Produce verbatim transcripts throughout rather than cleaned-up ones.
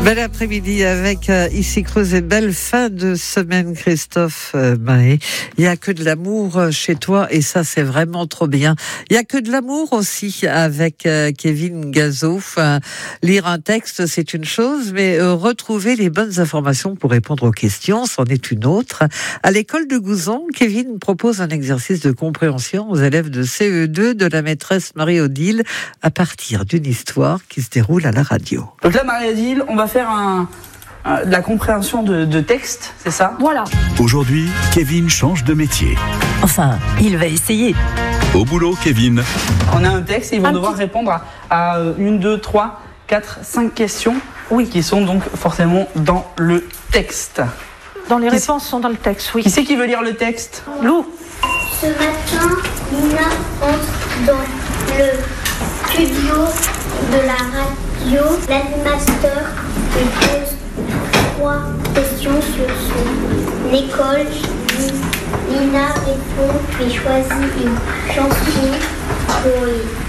Bel après-midi avec euh, ici Creuse et belle fin de semaine, Christophe euh, Mahé. Il n'y a que de l'amour chez toi et ça c'est vraiment trop bien. Il n'y a que de l'amour aussi avec euh, Kevin Gazo. Enfin, lire un texte c'est une chose, mais euh, retrouver les bonnes informations pour répondre aux questions, c'en est une autre. À l'école de Gouzon, Kevin propose un exercice de compréhension aux élèves de C E deux de la maîtresse Marie-Odile à partir d'une histoire qui se déroule à la radio. Donc là, Marie-Odile, on va faire un, un, de la compréhension de, de texte, c'est ça ? Voilà. Aujourd'hui, Kevin change de métier. Enfin, il va essayer. Au boulot, Kevin. On a un texte et ils vont Un devoir petit... répondre à, à une, deux, trois, quatre, cinq questions. Oui. Qui sont donc forcément dans le texte. Dans les Qui réponses sont dans le texte, oui. Qui c'est qui veut lire le texte ? Lou. Ce matin, Nina entre dans le studio de la radio. L'animateur lui pose trois questions sur son école. Nina répond puis choisit une chanson pour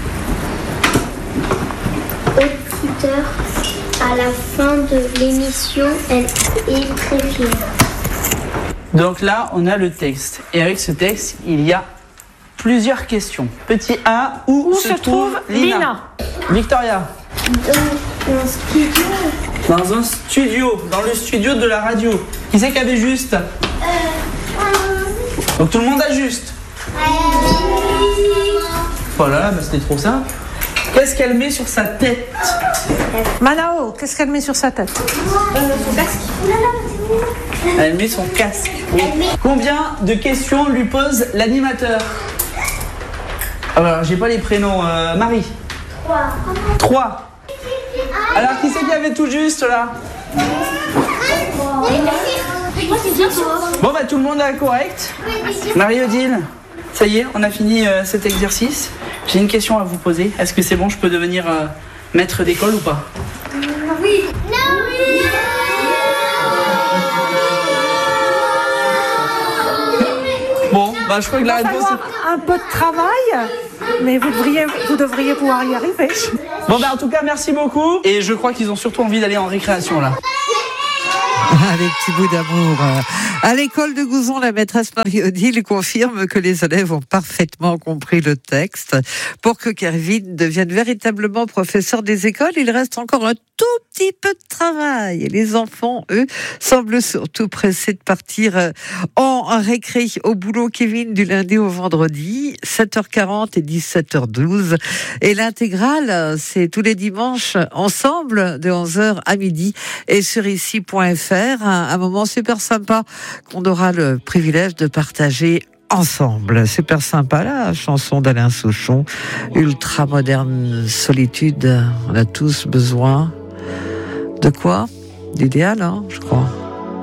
les auditeurs. À la fin de l'émission, elle est très fière. Donc là, on a le texte. Et avec ce texte, il y a plusieurs questions. Petit A, où, Où se, se trouve, trouve Lina, Lina Victoria. Dans un studio. Dans un studio, dans le studio de la radio. Qui c'est qui avait juste ? Euh, euh, Donc tout le monde a juste. Voilà, bah c'était trop simple. Qu'est-ce qu'elle met sur sa tête ? Manao, qu'est-ce qu'elle met sur sa tête ? Elle met son casque. Oui. Combien de questions lui pose l'animateur ? Alors, j'ai pas les prénoms. Euh, Marie. Trois. Trois. Alors, qui c'est qui avait tout juste là ? Bon, bah tout le monde est correct. Marie-Odile, ça y est, on a fini euh, cet exercice. J'ai une question à vous poser. Est-ce que c'est bon, je peux devenir euh, maître d'école ou pas ? Oui. Non, oui. Bon, bah je crois que la Il va réponse... falloir un peu de travail, mais vous devriez, vous devriez pouvoir y arriver. Bon, bah en tout cas, merci beaucoup. Et je crois qu'ils ont surtout envie d'aller en récréation là. Allez, petit bout d'amour. À l'école de Gouzon, la maîtresse Marie-Odile confirme que les élèves ont parfaitement compris le texte. Pour que Kevin devienne véritablement professeur des écoles, il reste encore un tout petit peu de travail. Et les enfants, eux, semblent surtout pressés de partir en récré au boulot. Kevin, du lundi au vendredi, sept heures quarante et dix-sept heures douze. Et l'intégrale, c'est tous les dimanches ensemble de onze heures à midi et sur ici point f r. Un, un moment super sympa qu'on aura le privilège de partager ensemble. Super sympa, la chanson d'Alain Souchon, ultra moderne solitude. On a tous besoin de quoi ? D'idéal, hein, je crois.